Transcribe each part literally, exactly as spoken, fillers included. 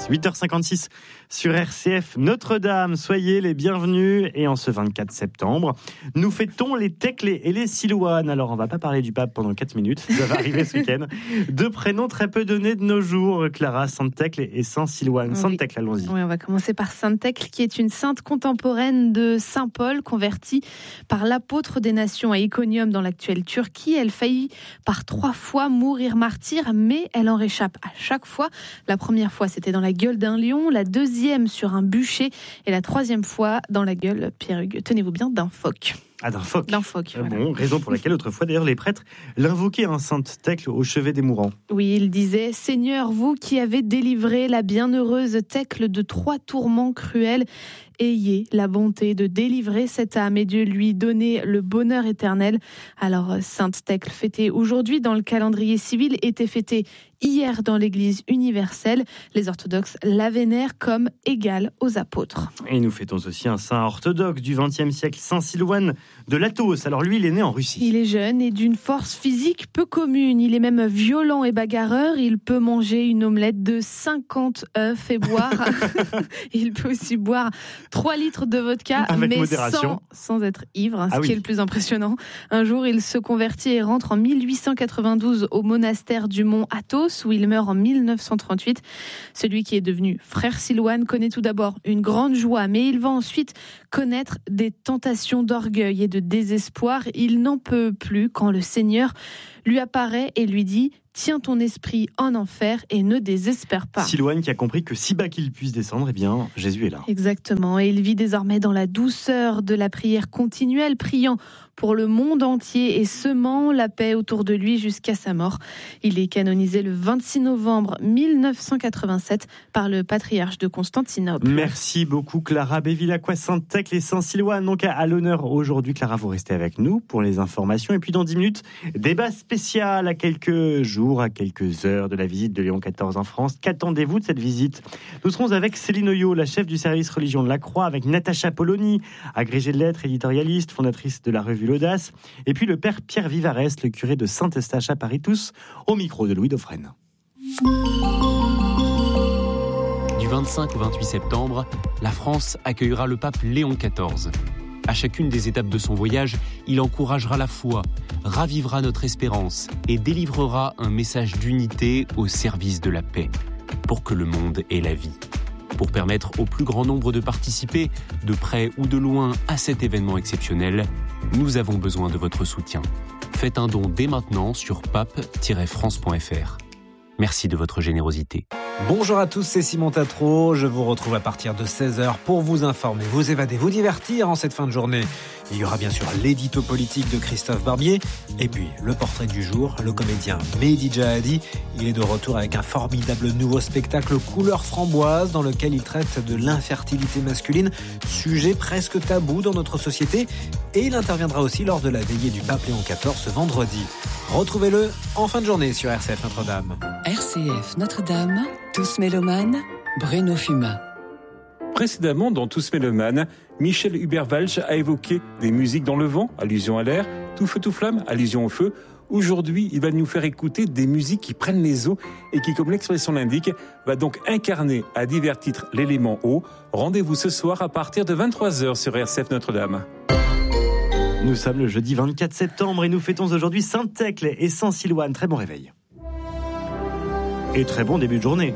huit heures cinquante-six sur R C F Notre-Dame. Soyez les bienvenus. Et en ce vingt-quatre septembre, nous fêtons les Thècles et les Silouanes. Alors, on ne va pas parler du pape pendant quatre minutes. Ça va arriver ce week-end. Deux prénoms très peu donnés de nos jours. Clara, Sainte Thècle et Saint Silouane. Sainte Thècle, allons-y. Oui, on va commencer par Sainte Thècle, qui est une sainte contemporaine de Saint Paul, convertie par l'apôtre des nations à Iconium dans l'actuelle Turquie. Elle faillit par trois fois mourir martyre, mais elle en réchappe à chaque fois. La première fois, c'était dans la gueule d'un lion, la deuxième sur un bûcher et la troisième fois dans la gueule, Pierre-Hugues, tenez-vous bien, d'un phoque. Ah, d'un phoque. D'un phoque, voilà. Bon, raison pour laquelle autrefois d'ailleurs les prêtres l'invoquaient, hein, Sainte Thècle, au chevet des mourants. Oui, il disait « Seigneur, vous qui avez délivré la bienheureuse Thècle de trois tourments cruels, ayez la bonté de délivrer cette âme et de lui donner le bonheur éternel. » Alors, Sainte Thècle, fêtée aujourd'hui dans le calendrier civil, était fêtée hier dans l'Église universelle. Les orthodoxes la vénèrent comme égale aux apôtres. Et nous fêtons aussi un saint orthodoxe du vingtième siècle, Saint Silouane de Latos. Alors lui, il est né en Russie. Il est jeune et d'une force physique peu commune. Il est même violent et bagarreur. Il peut manger une omelette de cinquante œufs et boire. Il peut aussi boire trois litres de vodka, avec mais modération. Sans, sans être ivre, hein, ce ah qui oui. est le plus impressionnant. Un jour, il se convertit et rentre en mille huit cent quatre-vingt-douze au monastère du Mont Athos, où il meurt en mille neuf cent trente-huit. Celui qui est devenu frère Silouane connaît tout d'abord une grande joie, mais il va ensuite connaître des tentations d'orgueil et de désespoir. Il n'en peut plus quand le Seigneur lui apparaît et lui dit « Tiens ton esprit en enfer et ne désespère pas ». Silouane qui a compris que si bas qu'il puisse descendre, eh bien, Jésus est là. Exactement, et il vit désormais dans la douceur de la prière continuelle, priant pour le monde entier et semant la paix autour de lui jusqu'à sa mort. Il est canonisé le vingt-six novembre mille neuf cent quatre-vingt-sept par le patriarche de Constantinople. Merci beaucoup Clara Bévilacqua, Sainte Thècle et Saint Silouane. Donc à l'honneur aujourd'hui, Clara, vous restez avec nous pour les informations. Et puis dans dix minutes, débat spécial à quelques jours, à quelques heures de la visite de Léon quatorze en France. Qu'attendez-vous de cette visite ? Nous serons avec Céline Oyo, la chef du service religion de la Croix, avec Natacha Polony, agrégée de lettres, éditorialiste, fondatrice de la revue L'Audace, et puis le père Pierre Vivarès, le curé de Saint-Eustache à Paris, tous au micro de Louis Dauphren. Du vingt-cinq au vingt-huit septembre, la France accueillera le pape Léon quatorze. À chacune des étapes de son voyage, il encouragera la foi, ravivera notre espérance et délivrera un message d'unité au service de la paix, pour que le monde ait la vie. Pour permettre au plus grand nombre de participer, de près ou de loin, à cet événement exceptionnel, nous avons besoin de votre soutien. Faites un don dès maintenant sur pape tiret france point f r. Merci de votre générosité. Bonjour à tous, c'est Simon Tatro. Je vous retrouve à partir de seize heures pour vous informer, vous évader, vous divertir en cette fin de journée. Il y aura bien sûr l'édito politique de Christophe Barbier et puis le portrait du jour, le comédien Mehdi Jahadi. Il est de retour avec un formidable nouveau spectacle couleur framboise dans lequel il traite de l'infertilité masculine, sujet presque tabou dans notre société. Et il interviendra aussi lors de la veillée du pape Léon quatorze ce vendredi. Retrouvez-le en fin de journée sur R C F Notre-Dame. R C F Notre-Dame, Tous mélomanes, Bruno Fuma. Précédemment, dans Tous mélomanes, Michel Hubert-Walsh a évoqué des musiques dans le vent, allusion à l'air, Tout feu, tout flamme, allusion au feu. Aujourd'hui, il va nous faire écouter des musiques qui prennent les eaux et qui, comme l'expression l'indique, va donc incarner à divers titres l'élément eau. Rendez-vous ce soir à partir de vingt-trois heures sur R C F Notre-Dame. Nous sommes le jeudi vingt-quatre septembre et nous fêtons aujourd'hui Sainte Thècle et Saint Silouane. Très bon réveil. Et très bon début de journée.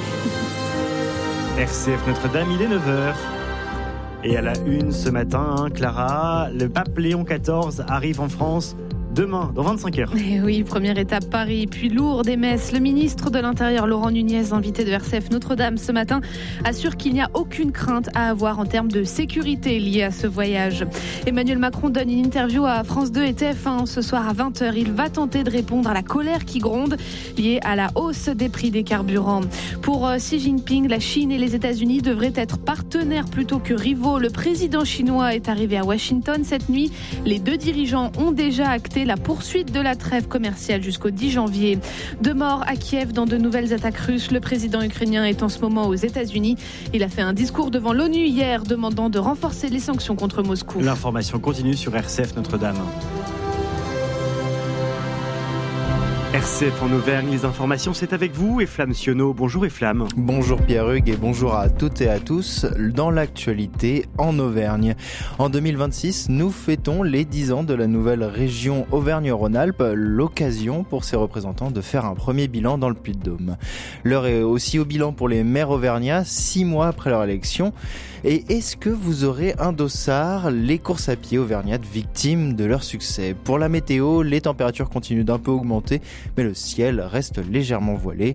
R C F Notre-Dame, il est neuf heures. Et à la une ce matin, Clara, le pape Léon quatorze arrive en France demain, dans vingt-cinq heures. Et oui, première étape Paris, puis Lourdes et Metz. Le ministre de l'Intérieur, Laurent Nunez, invité de R C F Notre-Dame ce matin, assure qu'il n'y a aucune crainte à avoir en termes de sécurité liée à ce voyage. Emmanuel Macron donne une interview à France deux et T F un ce soir à vingt heures. Il va tenter de répondre à la colère qui gronde liée à la hausse des prix des carburants. Pour Xi Jinping, la Chine et les États-Unis devraient être partenaires plutôt que rivaux. Le président chinois est arrivé à Washington cette nuit. Les deux dirigeants ont déjà acté la poursuite de la trêve commerciale jusqu'au dix janvier. Deux morts à Kiev dans de nouvelles attaques russes. Le président ukrainien est en ce moment aux États-Unis. Il a fait un discours devant l'ONU hier demandant de renforcer les sanctions contre Moscou. L'information continue sur R C F Notre-Dame. R C F en Auvergne, les informations, c'est avec vous, Eflamme Sionneau. Bonjour Eflamme. Bonjour Pierre-Hugues et bonjour à toutes et à tous. Dans l'actualité en Auvergne. En deux mille vingt-six, nous fêtons les dix ans de la nouvelle région Auvergne-Rhône-Alpes, l'occasion pour ses représentants de faire un premier bilan dans le Puy-de-Dôme. L'heure est aussi au bilan pour les maires auvergnats, six mois après leur élection. Et est-ce que vous aurez un dossard, les courses à pied auvergnates victimes de leur succès? Pour la météo, les températures continuent d'un peu augmenter, mais le ciel reste légèrement voilé.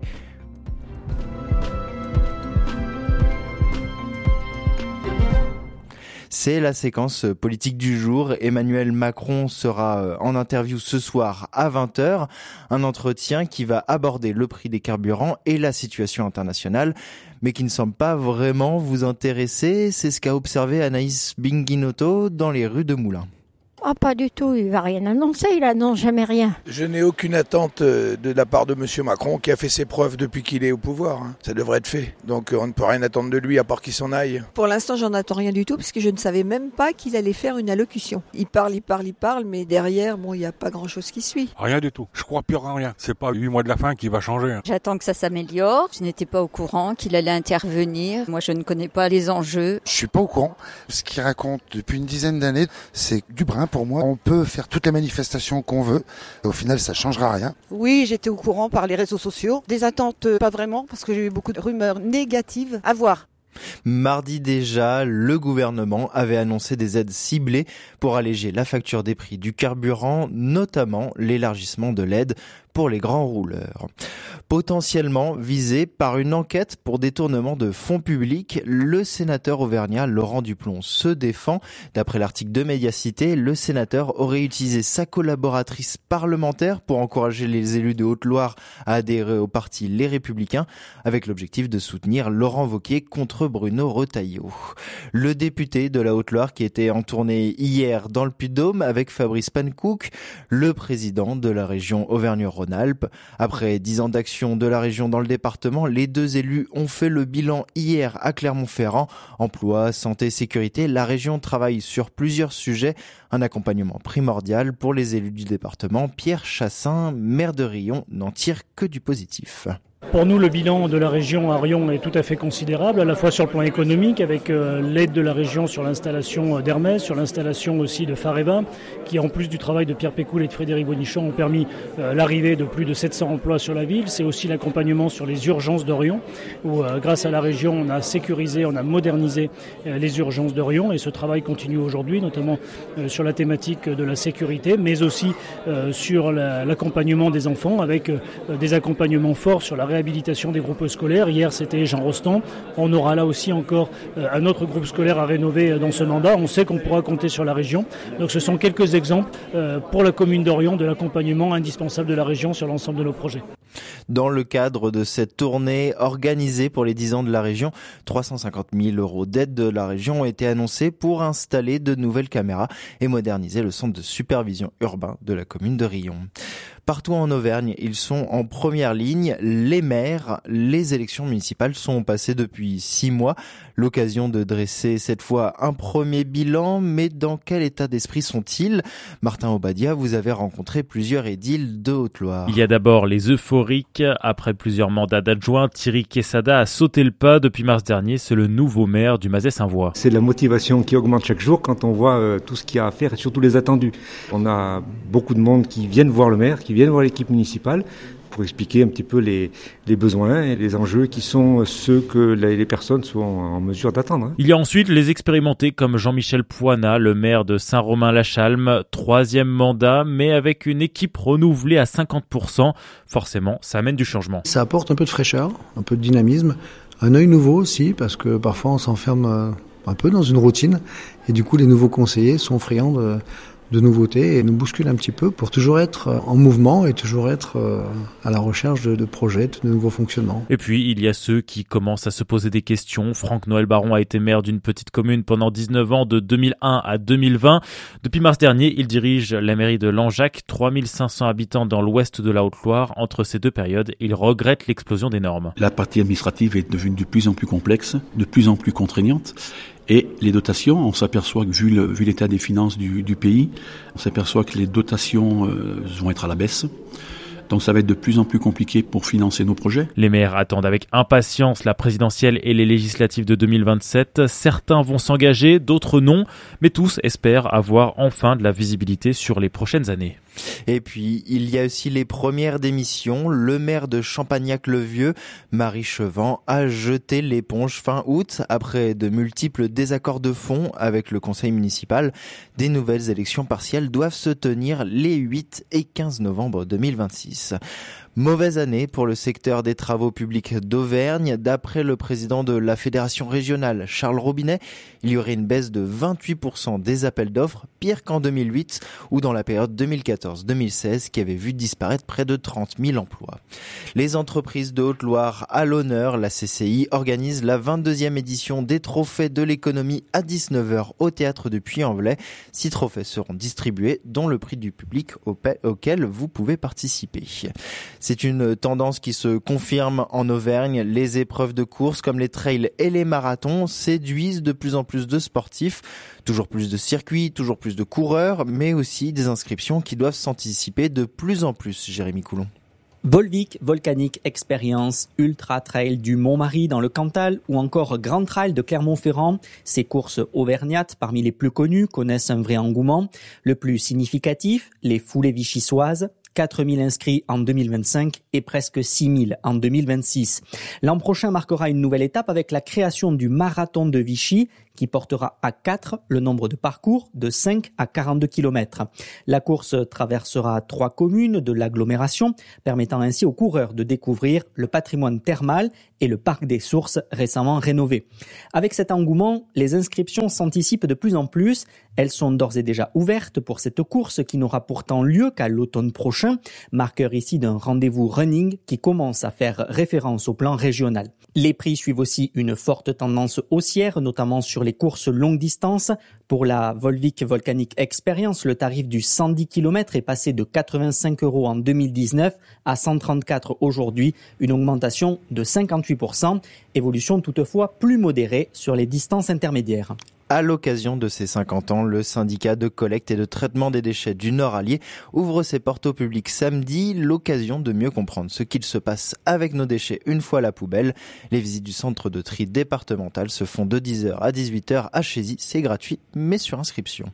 C'est la séquence politique du jour. Emmanuel Macron sera en interview ce soir à vingt heures. Un entretien qui va aborder le prix des carburants et la situation internationale, mais qui ne semble pas vraiment vous intéresser. C'est ce qu'a observé Anaïs Binguinotto dans les rues de Moulins. Ah, pas du tout, il va rien annoncer, il annonce jamais rien. Je n'ai aucune attente de la part de M. Macron qui a fait ses preuves depuis qu'il est au pouvoir. Ça devrait être fait. Donc on ne peut rien attendre de lui à part qu'il s'en aille. Pour l'instant, j'en attends rien du tout parce que je ne savais même pas qu'il allait faire une allocution. Il parle, il parle, il parle, mais derrière, bon, il n'y a pas grand-chose qui suit. Rien du tout. Je crois plus en rien. C'est pas huit mois de la fin qui va changer. J'attends que ça s'améliore. Je n'étais pas au courant qu'il allait intervenir. Moi, je ne connais pas les enjeux. Je suis pas au courant. Ce qu'il raconte depuis une dizaine d'années, c'est du brin pour moi. On peut faire toutes les manifestations qu'on veut. Au final, ça changera rien. Oui, j'étais au courant par les réseaux sociaux. Des attentes, pas vraiment, parce que j'ai eu beaucoup de rumeurs négatives à voir. Mardi déjà, le gouvernement avait annoncé des aides ciblées pour alléger la facture des prix du carburant, notamment l'élargissement de l'aide pour les grands rouleurs. Potentiellement visé par une enquête pour détournement de fonds publics, le sénateur auvergnat Laurent Duplon se défend. D'après l'article de Médiacité, le sénateur aurait utilisé sa collaboratrice parlementaire pour encourager les élus de Haute-Loire à adhérer au parti Les Républicains, avec l'objectif de soutenir Laurent Wauquiez contre Bruno Retailleau. Le député de la Haute-Loire qui était en tournée hier dans le Puy-de-Dôme avec Fabrice Pankouk, le président de la région Auvergne-Rhône-Alpes. Après dix ans d'action de la région dans le département, les deux élus ont fait le bilan hier à Clermont-Ferrand. Emploi, santé, sécurité, la région travaille sur plusieurs sujets. Un accompagnement primordial pour les élus du département. Pierre Chassin, maire de Riom, n'en tire que du positif. Pour nous, le bilan de la région à Riom est tout à fait considérable, à la fois sur le plan économique, avec euh, l'aide de la région sur l'installation d'Hermès, sur l'installation aussi de Fareva, qui en plus du travail de Pierre Pécoul et de Frédéric Bonichon ont permis euh, l'arrivée de plus de sept cents emplois sur la ville. C'est aussi l'accompagnement sur les urgences de Riom, où euh, grâce à la région, on a sécurisé, on a modernisé euh, les urgences de Riom, et ce travail continue aujourd'hui, notamment euh, sur la thématique de la sécurité, mais aussi euh, sur la, l'accompagnement des enfants, avec euh, des accompagnements forts sur la réhabilitation des groupes scolaires. Hier, c'était Jean Rostand. On aura là aussi encore un autre groupe scolaire à rénover dans ce mandat. On sait qu'on pourra compter sur la région. Donc ce sont quelques exemples pour la commune d'Orion de l'accompagnement indispensable de la région sur l'ensemble de nos projets. Dans le cadre de cette tournée organisée pour les dix ans de la région, trois cent cinquante mille euros d'aide de la région ont été annoncés pour installer de nouvelles caméras et moderniser le centre de supervision urbain de la commune de Riom. Partout en Auvergne, ils sont en première ligne. Les maires, les élections municipales sont passées depuis six mois. L'occasion de dresser cette fois un premier bilan, mais dans quel état d'esprit sont-ils? Martin Obadia, vous avez rencontré plusieurs édiles de Haute-Loire. Il y a d'abord les euphoriques. Après plusieurs mandats d'adjoint, Thierry Quesada a sauté le pas depuis mars dernier. C'est le nouveau maire du Mazet-Saint-Voix. C'est la motivation qui augmente chaque jour quand on voit euh, tout ce qu'il y a à faire et surtout les attendus. On a beaucoup de monde qui viennent voir le maire, qui viennent voir l'équipe municipale pour expliquer un petit peu les, les besoins et les enjeux qui sont ceux que les personnes sont en mesure d'attendre. Il y a ensuite les expérimentés comme Jean-Michel Poinat, le maire de Saint-Romain-la-Chalme, troisième mandat, mais avec une équipe renouvelée à cinquante pour cent. Forcément, ça amène du changement. Ça apporte un peu de fraîcheur, un peu de dynamisme, un œil nouveau aussi, parce que parfois on s'enferme un peu dans une routine, et du coup les nouveaux conseillers sont friands de... de nouveautés et nous bouscule un petit peu pour toujours être en mouvement et toujours être à la recherche de, de projets, de nouveaux fonctionnements. Et puis, il y a ceux qui commencent à se poser des questions. Franck-Noël Baron a été maire d'une petite commune pendant dix-neuf ans, de deux mille un à deux mille vingt. Depuis mars dernier, il dirige la mairie de Langeac, trois mille cinq cents habitants dans l'ouest de la Haute-Loire. Entre ces deux périodes, il regrette l'explosion des normes. La partie administrative est devenue de plus en plus complexe, de plus en plus contraignante. Et les dotations, on s'aperçoit que vu, le, vu l'état des finances du, du pays, on s'aperçoit que les dotations euh, vont être à la baisse. Donc ça va être de plus en plus compliqué pour financer nos projets. Les maires attendent avec impatience la présidentielle et les législatives de deux mille vingt-sept. Certains vont s'engager, d'autres non, mais tous espèrent avoir enfin de la visibilité sur les prochaines années. Et puis, il y a aussi les premières démissions. Le maire de Champagnac-le-Vieux, Marie Chevant, a jeté l'éponge fin août après de multiples désaccords de fond avec le conseil municipal. Des nouvelles élections partielles doivent se tenir les huit et quinze novembre deux mille vingt-six. Mauvaise année pour le secteur des travaux publics d'Auvergne. D'après le président de la fédération régionale, Charles Robinet, il y aurait une baisse de vingt-huit pour cent des appels d'offres, pire qu'en deux mille huit ou dans la période deux mille quatorze deux mille seize qui avait vu disparaître près de trente mille emplois. Les entreprises de Haute-Loire à l'honneur, la C C I organise la vingt-deuxième édition des trophées de l'économie à dix-neuf heures au théâtre de Puy-en-Velay. Six trophées seront distribués, dont le prix du public auquel vous pouvez participer. C'est une tendance qui se confirme en Auvergne. Les épreuves de course comme les trails et les marathons séduisent de plus en plus de sportifs. Toujours plus de circuits, toujours plus de coureurs, mais aussi des inscriptions qui doivent s'anticiper de plus en plus. Jérémy Coulon. Volvic Volcanic Experience, Ultra Trail du Montmarie dans le Cantal ou encore Grand Trail de Clermont-Ferrand. Ces courses auvergnates, parmi les plus connues, connaissent un vrai engouement. Le plus significatif, les foulées vichysoises. quatre mille inscrits en deux mille vingt-cinq et presque six mille en deux mille vingt-six. L'an prochain marquera une nouvelle étape avec la création du marathon de Vichy qui portera à quatre le nombre de parcours de cinq à quarante-deux kilomètres. La course traversera trois communes de l'agglomération, permettant ainsi aux coureurs de découvrir le patrimoine thermal et le parc des sources récemment rénové. Avec cet engouement, les inscriptions s'anticipent de plus en plus. Elles sont d'ores et déjà ouvertes pour cette course qui n'aura pourtant lieu qu'à l'automne prochain, marqueur ici d'un rendez-vous running qui commence à faire référence au plan régional. Les prix suivent aussi une forte tendance haussière, notamment sur les courses longue distance. Pour la Volvic Volcanic Experience, le tarif du cent dix kilomètres est passé de quatre-vingt-cinq euros en deux mille dix-neuf à cent trente-quatre aujourd'hui, une augmentation de cinquante-huit pour cent, évolution toutefois plus modérée sur les distances intermédiaires. À l'occasion de ses cinquante ans, le syndicat de collecte et de traitement des déchets du Nord-Allier ouvre ses portes au public samedi, l'occasion de mieux comprendre ce qu'il se passe avec nos déchets une fois à la poubelle. Les visites du centre de tri départemental se font de dix heures à dix-huit heures à Chézy. C'est gratuit, mais sur inscription.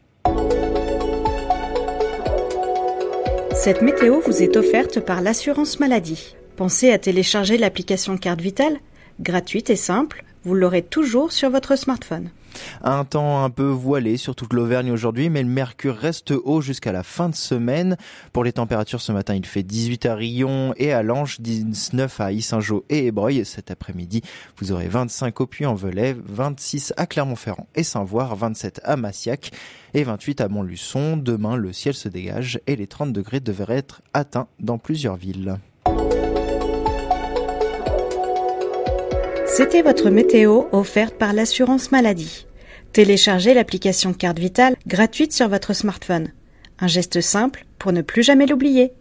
Cette météo vous est offerte par l'assurance maladie. Pensez à télécharger l'application Carte Vitale, gratuite et simple, vous l'aurez toujours sur votre smartphone. Un temps un peu voilé sur toute l'Auvergne aujourd'hui, mais le mercure reste haut jusqu'à la fin de semaine. Pour les températures, ce matin, il fait dix-huit à Rion et à Lange, dix-neuf à Yssingeaux et Ébreuil. Cet après-midi, vous aurez vingt-cinq au Puy-en-Velay, vingt-six à Clermont-Ferrand et Saint-Voire, vingt-sept à Massiac et vingt-huit à Montluçon. Demain, le ciel se dégage et les trente degrés devraient être atteints dans plusieurs villes. C'était votre météo offerte par l'assurance maladie. Téléchargez l'application Carte Vitale gratuite sur votre smartphone. Un geste simple pour ne plus jamais l'oublier.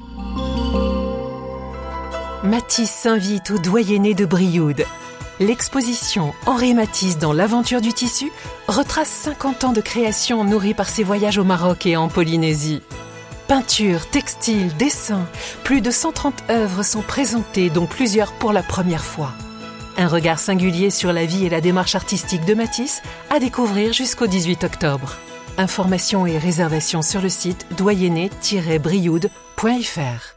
Matisse s'invite au doyenné de Brioude. L'exposition Henri Matisse dans l'aventure du tissu retrace cinquante ans de création nourrie par ses voyages au Maroc et en Polynésie. Peinture, textile, dessin, plus de cent trente œuvres sont présentées, dont plusieurs pour la première fois. Un regard singulier sur la vie et la démarche artistique de Matisse à découvrir jusqu'au dix-huit octobre. Informations et réservations sur le site doyenné tiret brioude point f r.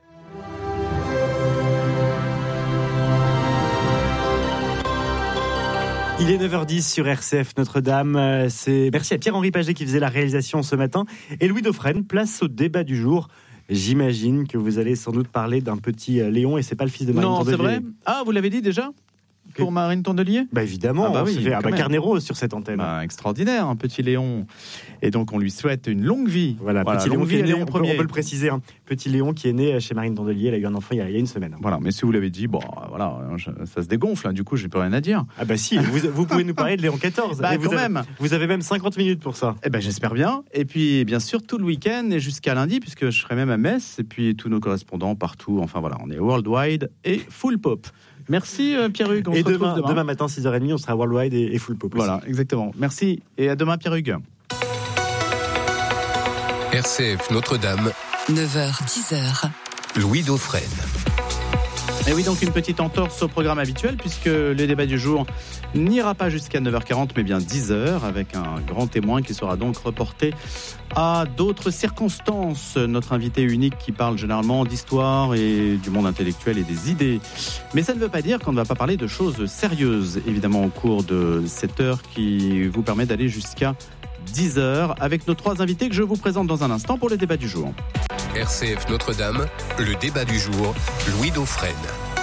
Il est neuf heures dix sur R C F Notre-Dame. C'est... Merci à Pierre-Henri Paget qui faisait la réalisation ce matin. Et Louis Dauphren, place au débat du jour. J'imagine que vous allez sans doute parler d'un petit Léon et c'est pas le fils de Marine Tondelier. Non, c'est vrai. Ah, vous l'avez dit déjà ? Pour Marine Tondelier ? Bah évidemment, ah bah oui, fait, ah bah Carnero sur cette antenne. Bah, extraordinaire, un petit Léon. Et donc on lui souhaite une longue vie. Voilà, voilà petit longue Léon, vie, né, Léon on, peut, on peut le préciser, hein. Petit Léon qui est né chez Marine Tondelier, elle a eu un enfant il y a, il y a une semaine. Voilà, mais si vous l'avez dit, bon, voilà, je, ça se dégonfle, hein, du coup j'ai plus rien à dire. Ah bah si, vous, vous pouvez nous parler de Léon quatorze. Bah, et vous quand avez, même. Vous avez même cinquante minutes pour ça. Eh ben j'espère bien. Et puis bien sûr tout le week-end et jusqu'à lundi, puisque je serai même à Metz, et puis tous nos correspondants partout. Enfin voilà, on est worldwide et full pop. Merci euh, Pierre-Hugues. On et se demain, retrouve demain. demain matin six heures trente, on sera worldwide et, et full pop. Voilà, aussi. exactement. Merci et à demain Pierre-Hugues. R C F Notre-Dame. neuf heures dix heures. Louis Dauphren. Et oui, donc une petite entorse au programme habituel, puisque le débat du jour n'ira pas jusqu'à neuf heures quarante, mais bien dix heures, avec un grand témoin qui sera donc reporté à d'autres circonstances. Notre invité unique qui parle généralement d'histoire et du monde intellectuel et des idées. Mais ça ne veut pas dire qu'on ne va pas parler de choses sérieuses, évidemment, au cours de cette heure qui vous permet d'aller jusqu'à dix heures, avec nos trois invités que je vous présente dans un instant pour le débat du jour. R C F Notre-Dame, le débat du jour, Louis Dauphren.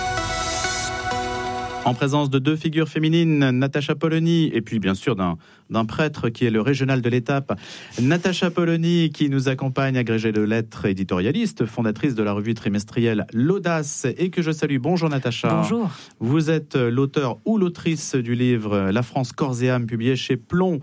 En présence de deux figures féminines, Natacha Polony, et puis bien sûr d'un, d'un prêtre qui est le régional de l'étape. Natacha Polony qui nous accompagne, agrégée de lettres, éditorialiste, fondatrice de la revue trimestrielle L'Audace, et que je salue. Bonjour Natacha. Bonjour. Vous êtes l'auteur ou l'autrice du livre La France corps et âme, publié chez Plomb.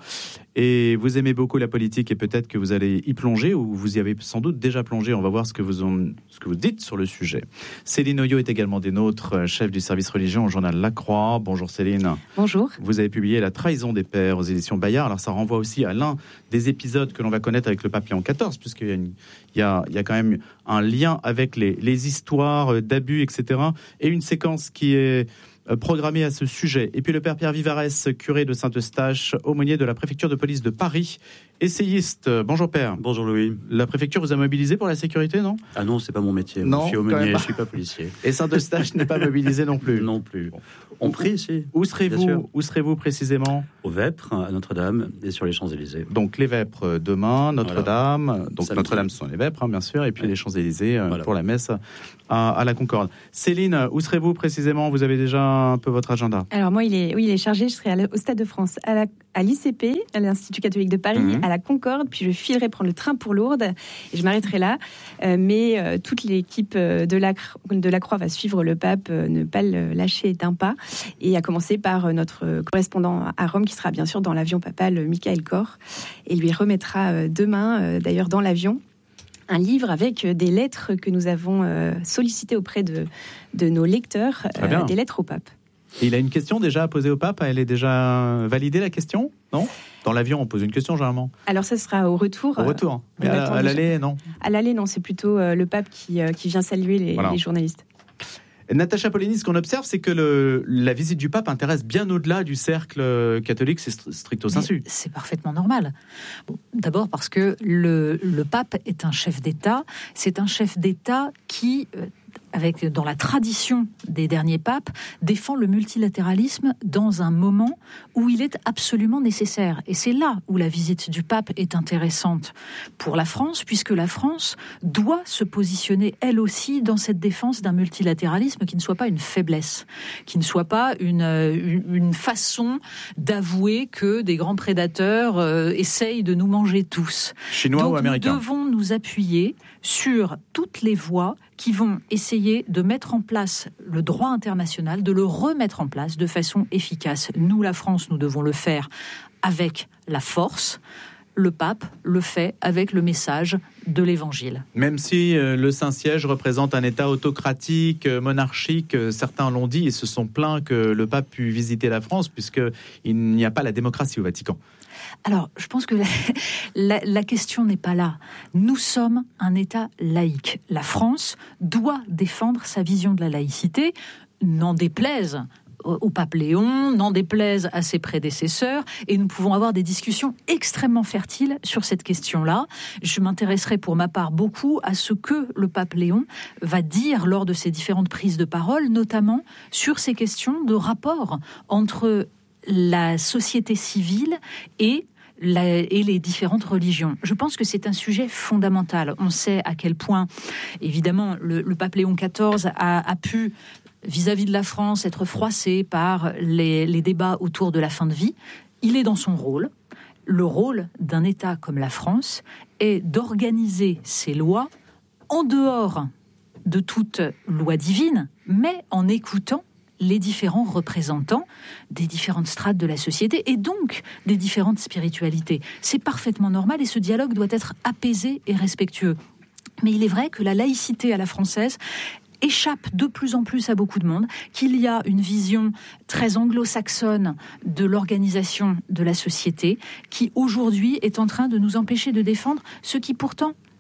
Et vous aimez beaucoup la politique et peut-être que vous allez y plonger, ou vous y avez sans doute déjà plongé. On va voir ce que vous, en, ce que vous dites sur le sujet. Céline Oyo est également des nôtres, chef du service religion au journal La Croix. Bonjour Céline. Bonjour. Vous avez publié La trahison des pères aux éditions Bayard. Alors ça renvoie aussi à l'un des épisodes que l'on va connaître avec le pape Léon quatorze, puisqu'il y a, une, il y a, il y a quand même un lien avec les, les histoires d'abus, et cetera. Et une séquence qui est programmé à ce sujet. Et puis le père Pierre Vivarès, curé de Saint-Eustache, aumônier de la préfecture de police de Paris, essayiste. Bonjour père. Bonjour Louis. La préfecture vous a mobilisé pour la sécurité, non ? Ah non, c'est pas mon métier. Non, je suis aumônier, je suis pas policier. Et Saint-Eustache n'est pas mobilisé non plus. Non plus. On prie ici. Où serez-vous, où serez-vous précisément ? Au Vêpres, à Notre-Dame et sur les Champs-Élysées. Donc les Vêpres demain, Notre-Dame. Voilà. Donc Samedi. Notre-Dame, ce sont les Vêpres, hein, bien sûr, et puis ouais. les Champs-Élysées euh, voilà. pour la messe à, à la Concorde. Céline, où serez-vous précisément ? Vous avez déjà un peu votre agenda ? Alors moi, il est, oui, il est chargé. Je serai à au Stade de France, à, la, à l'I C P, à l'Institut catholique de Paris, mmh. à la Concorde, puis je filerai prendre le train pour Lourdes et je m'arrêterai là. Euh, mais euh, toute l'équipe de la, de la Croix va suivre le pape, euh, ne pas le lâcher d'un pas, et à commencer par euh, notre correspondant à Rome, qui sera bien sûr dans l'avion papal, Michael Kor, et lui remettra euh, demain, euh, d'ailleurs dans l'avion, un livre avec des lettres que nous avons euh, sollicitées auprès de, de nos lecteurs, euh, des lettres au pape. Et il a une question déjà à poser au pape. Elle est déjà validée, la question ? Non ? Dans l'avion, on pose une question généralement. Alors ça sera au retour. Au retour. Mais à, à l'aller, non ? À l'aller, non. C'est plutôt euh, le pape qui, euh, qui vient saluer les, voilà. les journalistes. Natacha Polony, ce qu'on observe, c'est que le, la visite du pape intéresse bien au-delà du cercle catholique, c'est stricto sensu. C'est parfaitement normal. Bon, d'abord parce que le, le pape est un chef d'État. C'est un chef d'État qui, avec, dans la tradition des derniers papes, défend le multilatéralisme dans un moment où il est absolument nécessaire. Et c'est là où la visite du pape est intéressante pour la France, puisque la France doit se positionner, elle aussi, dans cette défense d'un multilatéralisme qui ne soit pas une faiblesse, qui ne soit pas une, une, une façon d'avouer que des grands prédateurs euh, essayent de nous manger tous. Chinois Donc, ou américains ? Nous devons nous appuyer sur toutes les voies qui vont essayer de mettre en place le droit international, de le remettre en place de façon efficace. Nous, la France, nous devons le faire avec la force. Le pape le fait avec le message de l'Évangile. Même si euh, le Saint-Siège représente un État autocratique, euh, monarchique, euh, certains l'ont dit et se sont plaints que le pape pût visiter la France, puisqu'il n'y a pas la démocratie au Vatican. Alors, je pense que la, la, la question n'est pas là. Nous sommes un État laïque. La France doit défendre sa vision de la laïcité, n'en déplaise au pape Léon, n'en déplaise à ses prédécesseurs, et nous pouvons avoir des discussions extrêmement fertiles sur cette question-là. Je m'intéresserai pour ma part beaucoup à ce que le pape Léon va dire lors de ses différentes prises de parole, notamment sur ces questions de rapport entre la société civile et La, et les différentes religions. Je pense que c'est un sujet fondamental. On sait à quel point, évidemment, le, le pape Léon quatorze a, a pu, vis-à-vis de la France, être froissé par les, les débats autour de la fin de vie. Il est dans son rôle. Le rôle d'un État comme la France est d'organiser ses lois en dehors de toute loi divine, mais en écoutant les différents représentants des différentes strates de la société et donc des différentes spiritualités. C'est parfaitement normal et ce dialogue doit être apaisé et respectueux. Mais il est vrai que la laïcité à la française échappe de plus en plus à beaucoup de monde, qu'il y a une vision très anglo-saxonne de l'organisation de la société qui aujourd'hui est en train de nous empêcher de défendre ce qui pourtant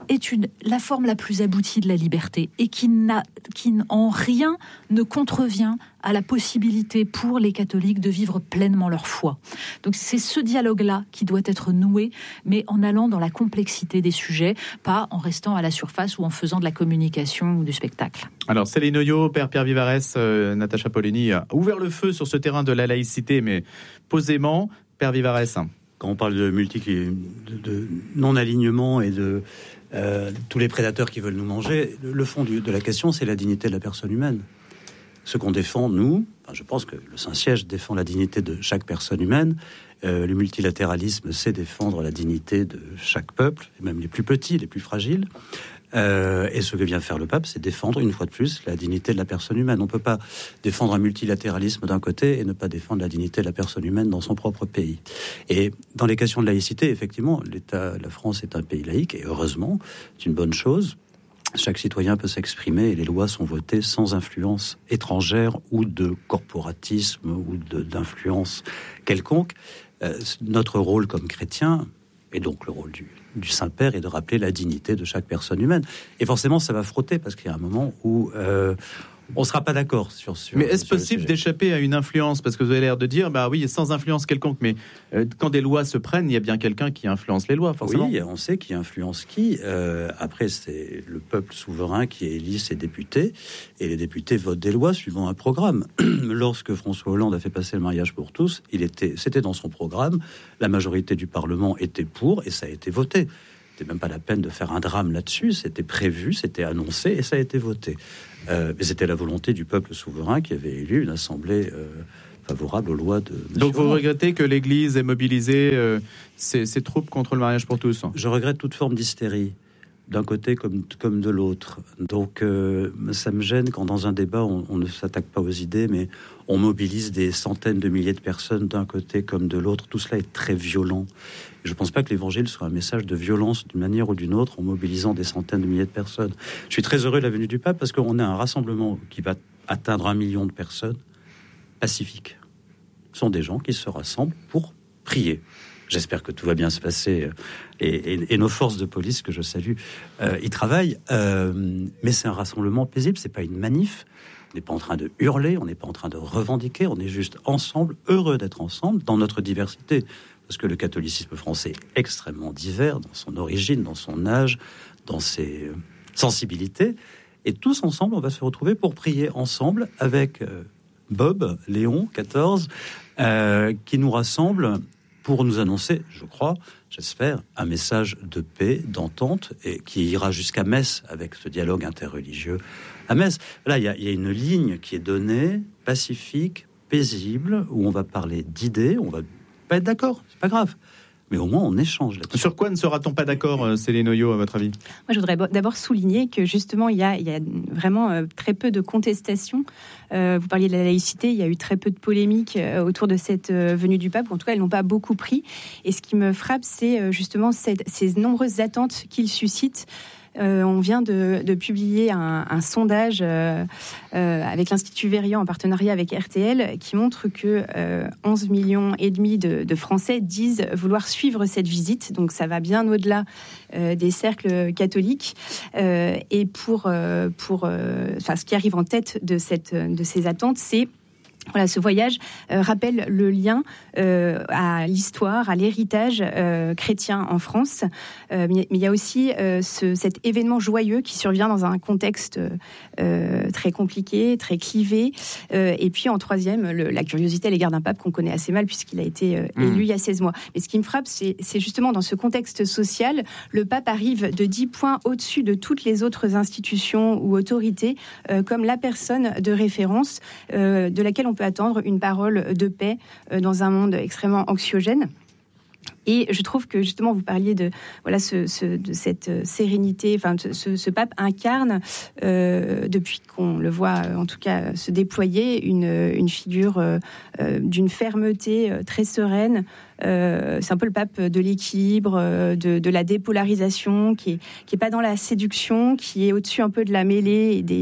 est une, la forme la plus aboutie de la liberté et qui, n'a, qui en rien ne contrevient à la possibilité pour les catholiques de vivre pleinement leur foi. Donc c'est ce dialogue-là qui doit être noué, mais en allant dans la complexité des sujets, pas en restant à la surface ou en faisant de la communication ou du spectacle. Alors Céline Oyo, Père Pierre Vivarès, euh, Natacha Polony a ouvert le feu sur ce terrain de la laïcité, mais posément. Père Vivarès. Quand on parle de multi, de, de non-alignement et de euh, tous les prédateurs qui veulent nous manger, le fond du, de la question, c'est la dignité de la personne humaine. Ce qu'on défend, nous, enfin, je pense que le Saint-Siège défend la dignité de chaque personne humaine. Euh, le multilatéralisme, c'est défendre la dignité de chaque peuple, et même les plus petits, les plus fragiles. Euh, et ce que vient faire le pape, c'est défendre, une fois de plus, la dignité de la personne humaine. On ne peut pas défendre un multilatéralisme d'un côté et ne pas défendre la dignité de la personne humaine dans son propre pays. Et dans les questions de laïcité, effectivement, l'État, la France est un pays laïque, et heureusement, c'est une bonne chose. Chaque citoyen peut s'exprimer et les lois sont votées sans influence étrangère ou de corporatisme ou de, d'influence quelconque. Euh, notre rôle comme chrétien, et donc le rôle du, du Saint-Père, est de rappeler la dignité de chaque personne humaine. Et forcément, ça va frotter, parce qu'il y a un moment où euh, on ne sera pas d'accord sur, sur Mais est-ce sur possible d'échapper à une influence ? Parce que vous avez l'air de dire, bah oui, sans influence quelconque, mais euh, quand des lois se prennent, il y a bien quelqu'un qui influence les lois, forcément. Oui, on sait qui influence qui. Euh, après, c'est le peuple souverain qui élit ses députés, et les députés votent des lois suivant un programme. Lorsque François Hollande a fait passer le mariage pour tous, il était, c'était dans son programme, la majorité du Parlement était pour, et ça a été voté. C'était même pas la peine de faire un drame là-dessus, c'était prévu, c'était annoncé, et ça a été voté. Euh, mais c'était la volonté du peuple souverain qui avait élu une assemblée euh, favorable aux lois de... Monsieur Donc vous Hollande. regrettez que l'Église ait mobilisé euh, ses, ses troupes contre le mariage pour tous ? Je regrette toute forme d'hystérie, d'un côté comme, comme de l'autre. Donc euh, ça me gêne quand dans un débat, on, on ne s'attaque pas aux idées, mais on mobilise des centaines de milliers de personnes d'un côté comme de l'autre. Tout cela est très violent. Je ne pense pas que l'Évangile soit un message de violence d'une manière ou d'une autre en mobilisant des centaines de milliers de personnes. Je suis très heureux de la venue du pape parce qu'on a un rassemblement qui va atteindre un million de personnes pacifiques. Ce sont des gens qui se rassemblent pour prier. J'espère que tout va bien se passer. Et, et, et nos forces de police, que je salue, euh, y travaillent. Euh, mais c'est un rassemblement paisible, c'est pas une manif. On n'est pas en train de hurler, on n'est pas en train de revendiquer, on est juste ensemble, heureux d'être ensemble, dans notre diversité. Parce que le catholicisme français est extrêmement divers dans son origine, dans son âge, dans ses sensibilités. Et tous ensemble, on va se retrouver pour prier ensemble avec euh, Bob, Léon, quatorze, euh, qui nous rassemble pour nous annoncer, je crois, j'espère, un message de paix, d'entente, et qui ira jusqu'à Metz avec ce dialogue interreligieux à Metz. Là, il y, y a une ligne qui est donnée, pacifique, paisible, où on va parler d'idées, on va pas être d'accord, c'est pas grave. Mais au moins, on échange là-dessus. Sur quoi ne sera-t-on pas d'accord, Céline Oyo, à votre avis ? Moi, je voudrais d'abord souligner que justement, il y a, il y a vraiment euh, très peu de contestations. Euh, vous parliez de la laïcité, il y a eu très peu de polémiques euh, autour de cette euh, venue du pape. En tout cas, elles n'ont pas beaucoup pris. Et ce qui me frappe, c'est euh, justement cette, ces nombreuses attentes qu'il suscite. Euh, on vient de, de publier un, un sondage euh, euh, avec l'Institut Verian en partenariat avec R T L qui montre que euh, onze millions et demi de, de Français disent vouloir suivre cette visite. Donc ça va bien au-delà euh, des cercles catholiques. Euh, et pour, euh, pour euh, enfin, ce qui arrive en tête de, cette, de ces attentes, c'est voilà, ce voyage euh, rappelle le lien euh, à l'histoire, à l'héritage euh, chrétien en France. Euh, mais il y a aussi euh, ce, cet événement joyeux qui survient dans un contexte euh, très compliqué, très clivé. Euh, et puis en troisième, le, la curiosité à l'égard d'un pape qu'on connaît assez mal puisqu'il a été euh, mmh. élu il y a seize mois. Mais ce qui me frappe, c'est, c'est justement dans ce contexte social, le pape arrive de dix points au-dessus de toutes les autres institutions ou autorités, euh, comme la personne de référence euh, de laquelle on on peut attendre une parole de paix dans un monde extrêmement anxiogène. Et je trouve que justement vous parliez de voilà ce, ce de cette sérénité, enfin ce, ce pape incarne euh, depuis qu'on le voit en tout cas se déployer une une figure euh, d'une fermeté très sereine. Euh, c'est un peu le pape de l'équilibre, de, de la dépolarisation, qui est qui est pas dans la séduction, qui est au-dessus un peu de la mêlée et des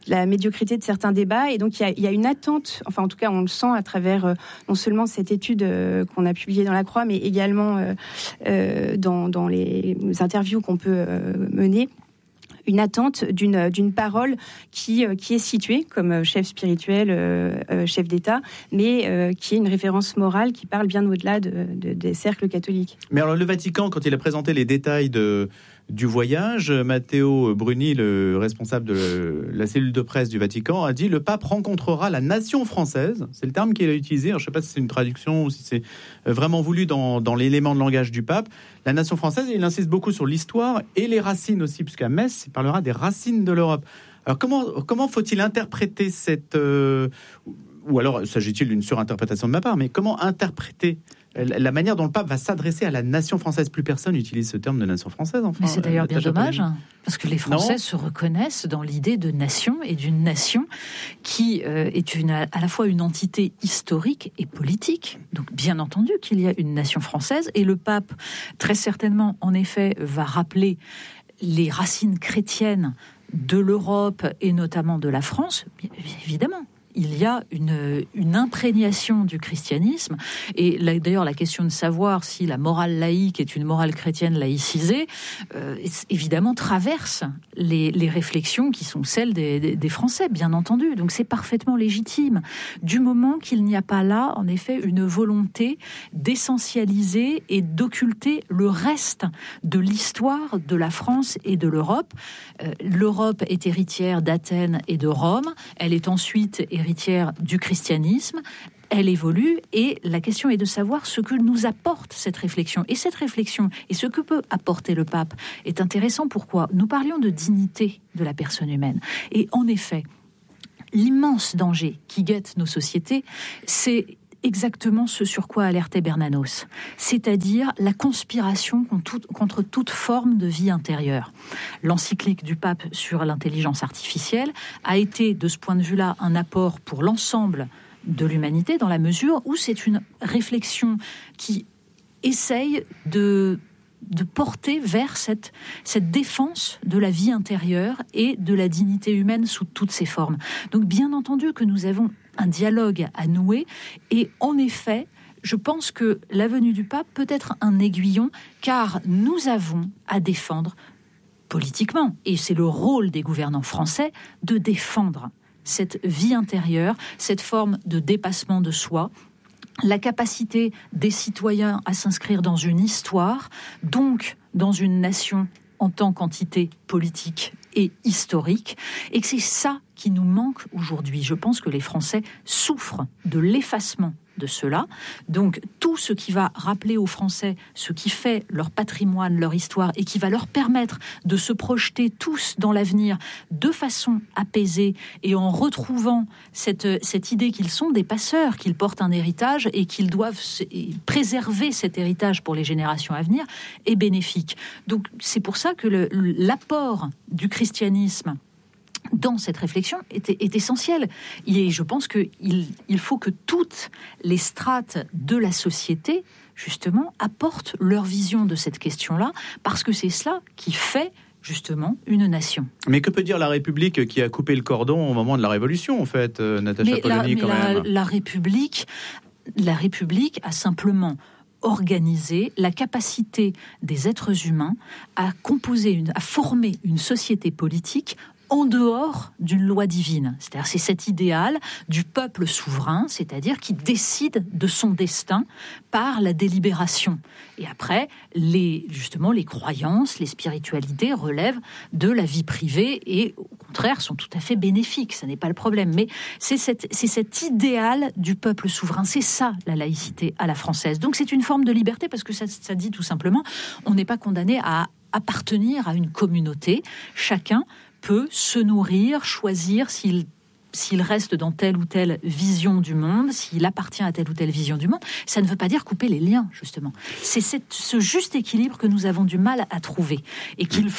la médiocrité de certains débats. Et donc, il y a, il y a une attente, enfin, en tout cas, on le sent à travers euh, non seulement cette étude euh, qu'on a publiée dans La Croix, mais également euh, euh, dans, dans les interviews qu'on peut euh, mener. Une attente d'une, d'une parole qui, qui est située comme chef spirituel, euh, chef d'État, mais euh, qui est une référence morale qui parle bien au-delà de, de, des cercles catholiques. Mais alors le Vatican, quand il a présenté les détails de, du voyage, Matteo Bruni, le responsable de la cellule de presse du Vatican, a dit « Le pape rencontrera la nation française ». C'est le terme qu'il a utilisé. Alors, je ne sais pas si c'est une traduction ou si c'est vraiment voulu dans, dans l'élément de langage du pape. La nation française, il insiste beaucoup sur l'histoire et les racines aussi, puisqu'à Metz, il parlera des racines de l'Europe. Alors, comment, comment faut-il interpréter cette... Euh, ou alors, s'agit-il d'une surinterprétation de ma part, mais comment interpréter la manière dont le pape va s'adresser à la nation française? Plus personne n'utilise ce terme de nation française. Enfin, mais c'est d'ailleurs bien dommage, Poligny. Parce que les Français non. se reconnaissent dans l'idée de nation et d'une nation qui euh, est une, à la fois une entité historique et politique. Donc bien entendu qu'il y a une nation française, et le pape, très certainement, en effet, va rappeler les racines chrétiennes de l'Europe et notamment de la France, évidemment. Il y a une, une imprégnation du christianisme, et là, d'ailleurs la question de savoir si la morale laïque est une morale chrétienne laïcisée, euh, évidemment traverse les, les réflexions qui sont celles des, des, des Français, bien entendu. Donc c'est parfaitement légitime, du moment qu'il n'y a pas là, en effet, une volonté d'essentialiser et d'occulter le reste de l'histoire de la France et de l'Europe. Euh, L'Europe est héritière d'Athènes et de Rome, elle est ensuite héritière du christianisme, elle évolue, et la question est de savoir ce que nous apporte cette réflexion. Et cette réflexion, et ce que peut apporter le pape, est intéressant. Pourquoi ? Nous parlions de dignité de la personne humaine. Et en effet, l'immense danger qui guette nos sociétés, c'est exactement ce sur quoi alertait Bernanos, c'est-à-dire la conspiration contre toute, contre toute forme de vie intérieure. L'encyclique du pape sur l'intelligence artificielle a été, de ce point de vue-là, un apport pour l'ensemble de l'humanité, dans la mesure où c'est une réflexion qui essaye de... de porter vers cette, cette défense de la vie intérieure et de la dignité humaine sous toutes ses formes. Donc bien entendu que nous avons un dialogue à nouer, et en effet, je pense que la venue du pape peut être un aiguillon, car nous avons à défendre politiquement, et c'est le rôle des gouvernants français de défendre cette vie intérieure, cette forme de dépassement de soi, la capacité des citoyens à s'inscrire dans une histoire, donc dans une nation en tant qu'entité politique et historique, et que c'est ça qui nous manque aujourd'hui. Je pense que les Français souffrent de l'effacement de cela. Donc tout ce qui va rappeler aux Français ce qui fait leur patrimoine, leur histoire, et qui va leur permettre de se projeter tous dans l'avenir de façon apaisée, et en retrouvant cette, cette idée qu'ils sont des passeurs, qu'ils portent un héritage et qu'ils doivent préserver cet héritage pour les générations à venir, est bénéfique. Donc c'est pour ça que le, l'apport du christianisme dans cette réflexion est, est essentiel. Et je pense qu'il il faut que toutes les strates de la société, justement, apportent leur vision de cette question-là, parce que c'est cela qui fait, justement, une nation. Mais que peut dire la République qui a coupé le cordon au moment de la Révolution, en fait, euh, Natacha Polony, quand la, même la République, la République a simplement organisé la capacité des êtres humains à composer, une, à former une société politique en dehors d'une loi divine. C'est-à-dire, c'est cet idéal du peuple souverain, c'est-à-dire qui décide de son destin par la délibération. Et après, les, justement, les croyances, les spiritualités relèvent de la vie privée et, au contraire, sont tout à fait bénéfiques. Ça n'est pas le problème. Mais c'est, cette, c'est cet idéal du peuple souverain. C'est ça, la laïcité à la française. Donc, c'est une forme de liberté, parce que ça, ça dit tout simplement, on n'est pas condamné à appartenir à une communauté. Chacun peut se nourrir, choisir s'il, s'il reste dans telle ou telle vision du monde, s'il appartient à telle ou telle vision du monde. Ça ne veut pas dire couper les liens, justement. C'est cette, ce juste équilibre que nous avons du mal à trouver et qu'il faut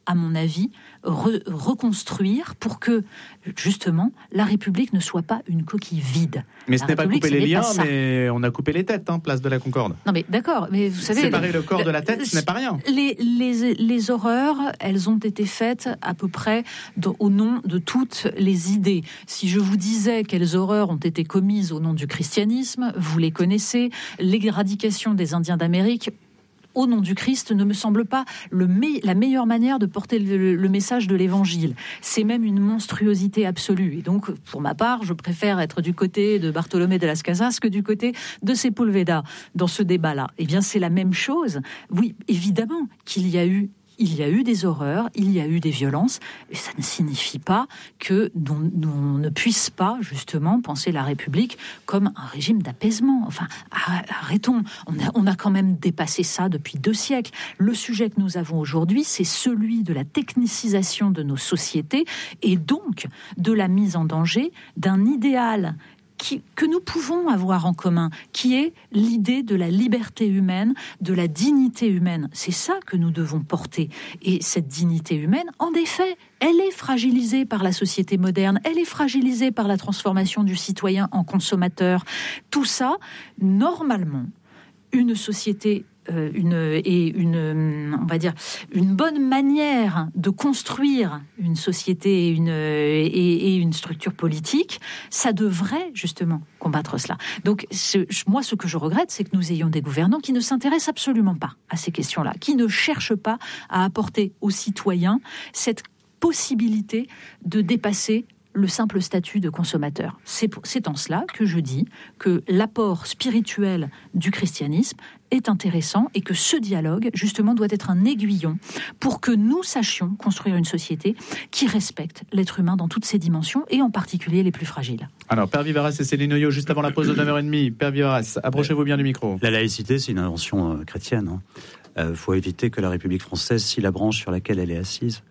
à mon avis, re- reconstruire pour que, justement, la République ne soit pas une coquille vide. Mais ce La n'est pas République, couper ce les n'est liens, pas ça. mais on a coupé les têtes, hein, place de la Concorde. Non mais d'accord, mais vous savez... Séparer le, le corps de la tête, ce n'est pas rien. Les, les, les horreurs, elles ont été faites à peu près dans, au nom de toutes les idées. Si je vous disais quelles horreurs ont été commises au nom du christianisme, vous les connaissez. L'éradication des Indiens d'Amérique au nom du Christ ne me semble pas le me- la meilleure manière de porter le, le message de l'Évangile. C'est même une monstruosité absolue. Et donc, pour ma part, je préfère être du côté de Bartolomé de las Casas que du côté de Sepúlveda dans ce débat-là. Eh bien, c'est la même chose. Oui, évidemment qu'il y a eu Il y a eu des horreurs, il y a eu des violences, et ça ne signifie pas que nous, nous ne puisse pas, justement, penser la République comme un régime d'apaisement. Enfin, arrêtons, on a, on a quand même dépassé ça depuis deux siècles. Le sujet que nous avons aujourd'hui, c'est celui de la technicisation de nos sociétés, et donc de la mise en danger d'un idéal Qui, que nous pouvons avoir en commun, qui est l'idée de la liberté humaine, de la dignité humaine. C'est ça que nous devons porter. Et cette dignité humaine, en effet, elle est fragilisée par la société moderne, elle est fragilisée par la transformation du citoyen en consommateur. Tout ça, normalement, une société Euh, une, et une, on va dire, une bonne manière de construire une société et une, et, et une structure politique, ça devrait justement combattre cela. Donc, ce, moi, ce que je regrette, c'est que nous ayons des gouvernants qui ne s'intéressent absolument pas à ces questions-là, qui ne cherchent pas à apporter aux citoyens cette possibilité de dépasser le simple statut de consommateur. C'est, pour, c'est en cela que je dis que l'apport spirituel du christianisme est intéressant et que ce dialogue, justement, doit être un aiguillon pour que nous sachions construire une société qui respecte l'être humain dans toutes ses dimensions et en particulier les plus fragiles. Alors, Père Vivaras et Céline Oyo, juste avant la pause de neuf heures trente, Père Vivaras, approchez-vous bien du micro. La laïcité, c'est une invention euh, chrétienne. Il hein. euh, faut éviter que la République française, si la branche sur laquelle elle est assise,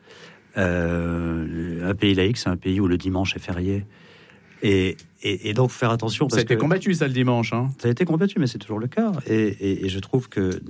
euh, un pays laïque, c'est un pays où le dimanche est férié. Et, et, et donc, faire attention. Parce ça a été que combattu, ça, le dimanche. Hein. Ça a été combattu, mais c'est toujours le cas. Et, et, et je trouve que